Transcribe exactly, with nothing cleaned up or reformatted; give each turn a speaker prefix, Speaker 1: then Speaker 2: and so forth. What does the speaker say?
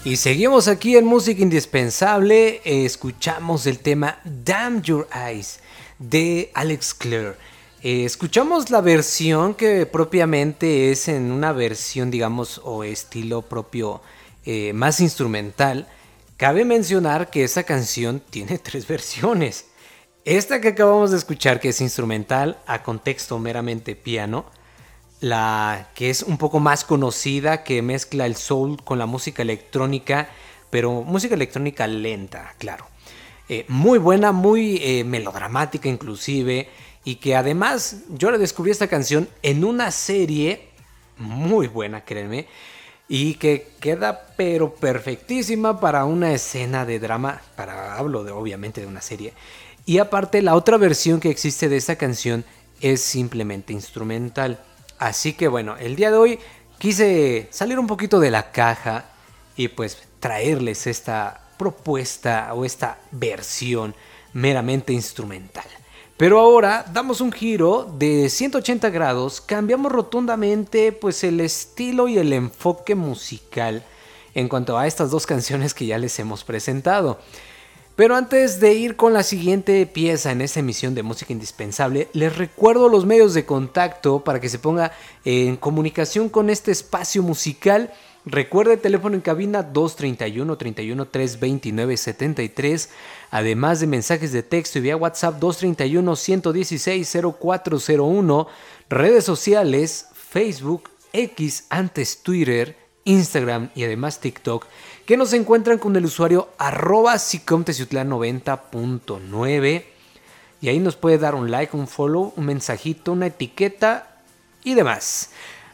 Speaker 1: Y seguimos aquí en Música Indispensable, eh, escuchamos el tema Damn Your Eyes de Alex Clare. Eh, escuchamos la versión que propiamente es en una versión, digamos, o estilo propio eh, más instrumental. Cabe mencionar que esa canción tiene tres versiones. Esta que acabamos de escuchar, que es instrumental a contexto meramente piano. La que es un poco más conocida, que mezcla el soul con la música electrónica, pero música electrónica lenta, claro. Eh, muy buena, muy eh, melodramática inclusive, y que además yo le descubrí esta canción en una serie muy buena, créanme, y que queda pero perfectísima para una escena de drama, para hablo de obviamente de una serie. Y aparte la otra versión que existe de esta canción es simplemente instrumental. Así que bueno, el día de hoy quise salir un poquito de la caja y pues traerles esta propuesta o esta versión meramente instrumental. Pero ahora damos un giro de ciento ochenta grados, cambiamos rotundamente pues el estilo y el enfoque musical en cuanto a estas dos canciones que ya les hemos presentado. Pero antes de ir con la siguiente pieza en esta emisión de Música Indispensable, les recuerdo los medios de contacto para que se ponga en comunicación con este espacio musical. Recuerde el teléfono en cabina dos treinta y uno, treinta y uno, trescientos veintinueve, setenta y tres, además de mensajes de texto y vía WhatsApp dos treinta y uno, ciento dieciséis, cero cuatro cero uno, redes sociales, Facebook, X, antes Twitter, Instagram y además TikTok, que nos encuentran con el usuario arroba sicomteciutlán noventa punto nueve, y ahí nos puede dar un like, un follow, un mensajito, una etiqueta y demás.